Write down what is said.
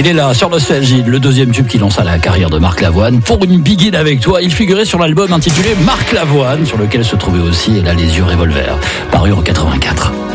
Il est là, sur Nostalgie, le deuxième tube qui lança la carrière de Marc Lavoine. Pour une biguine avec toi, il figurait sur l'album intitulé Marc Lavoine, sur lequel se trouvait aussi Et là les yeux revolver, paru en 84.